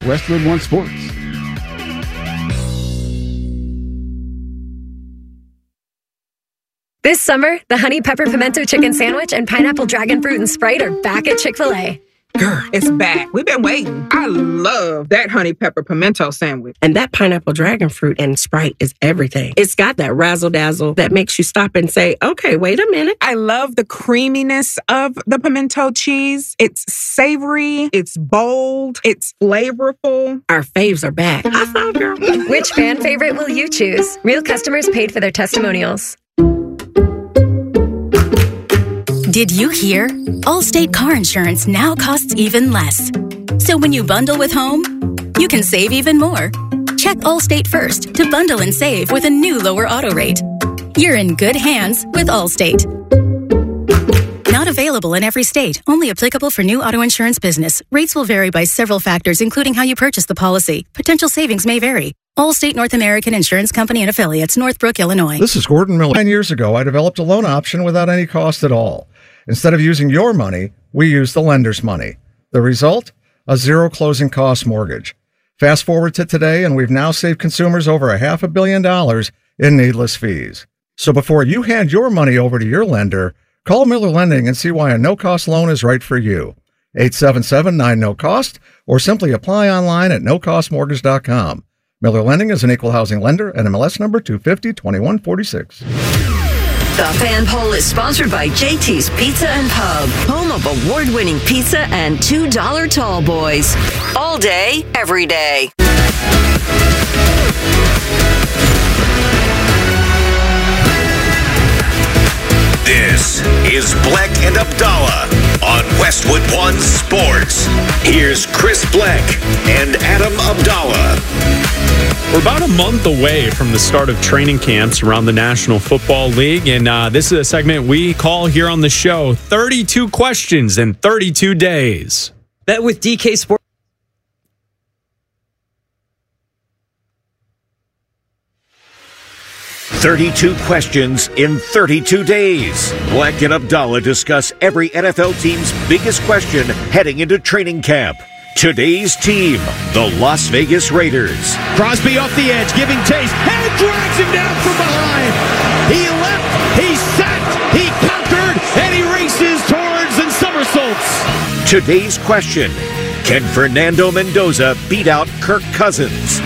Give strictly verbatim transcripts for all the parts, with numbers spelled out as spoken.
Westwood One Sports. This summer, the Honey Pepper Pimento Chicken Sandwich and Pineapple Dragon Fruit and Sprite are back at Chick-fil-A. Girl, it's back. We've been waiting. I love that Honey Pepper Pimento Sandwich. And that Pineapple Dragon Fruit and Sprite is everything. It's got that razzle-dazzle that makes you stop and say, okay, wait a minute. I love the creaminess of the pimento cheese. It's savory. It's bold. It's flavorful. Our faves are back. I saw, girl. Which fan favorite will you choose? Real customers paid for their testimonials. Did you hear? Allstate car insurance now costs even less. So when you bundle with home, you can save even more. Check Allstate first to bundle and save with a new lower auto rate. You're in good hands with Allstate. Not available in every state. Only applicable for new auto insurance business. Rates will vary by several factors, including how you purchase the policy. Potential savings may vary. Allstate North American Insurance Company and Affiliates, Northbrook, Illinois. This is Gordon Miller. Nine years ago, I developed a loan option without any cost at all. Instead of using your money, we used the lender's money. The result? A zero closing cost mortgage. Fast forward to today, and we've now saved consumers over a half a billion dollars in needless fees. So before you hand your money over to your lender, call Miller Lending and see why a no-cost loan is right for you. eight seven seven nine no cost, or simply apply online at no cost mortgage dot com. Miller Lending is an equal housing lender and M L S number two fifty twenty-one forty-six. The Fan Poll is sponsored by J T's Pizza and Pub, home of award-winning pizza and two dollar tall boys. All day, every day. This is Black and Abdallah on Westwood One Sports. Here's Chris Black and Adam Abdallah. We're about a month away from the start of training camps around the National Football League, and uh, this is a segment we call here on the show thirty-two questions in thirty-two days. Bet with D K Sports. thirty-two questions in thirty-two days. Black and Abdallah discuss every N F L team's biggest question heading into training camp. Today's team, the Las Vegas Raiders. Crosby off the edge, giving chase, and drags him down from behind. He leapt, he sacked, he conquered, and he races towards and somersaults. Today's question, can Fernando Mendoza beat out Kirk Cousins?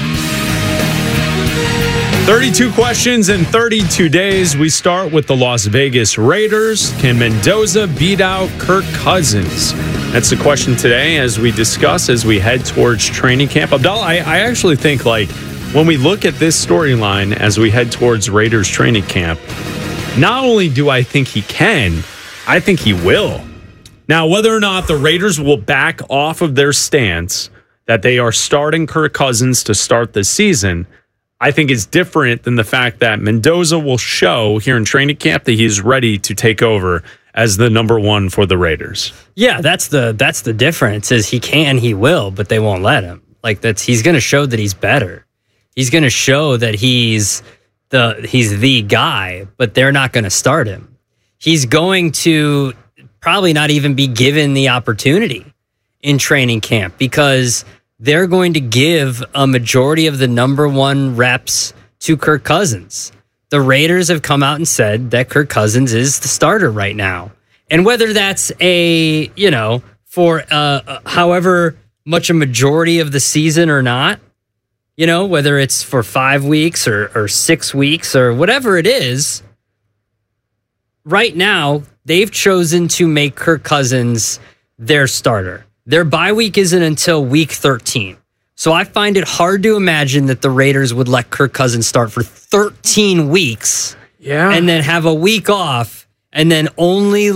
thirty-two questions in thirty-two days. We start with the Las Vegas Raiders. Can Mendoza beat out Kirk Cousins? That's the question today as we discuss, as we head towards training camp. Abdallah, I, I actually think, like, when we look at this storyline as we head towards Raiders training camp, not only do I think he can, I think he will. Now, whether or not the Raiders will back off of their stance that they are starting Kirk Cousins to start the season, I think is different than the fact that Mendoza will show here in training camp that he's ready to take over as the number one for the Raiders. Yeah, that's the that's the difference. Is he can, he will, but they won't let him. Like that's he's going to show that he's better. He's going to show that he's the he's the guy, but they're not going to start him. He's going to probably not even be given the opportunity in training camp because they're going to give a majority of the number one reps to Kirk Cousins. The Raiders have come out and said that Kirk Cousins is the starter right now. And whether that's a, you know, for uh, however much a majority of the season or not, you know, whether it's for five weeks or, or six weeks or whatever it is, right now, they've chosen to make Kirk Cousins their starter. Their bye week isn't until week thirteen. So I find it hard to imagine that the Raiders would let Kirk Cousins start for thirteen weeks yeah. and then have a week off and then only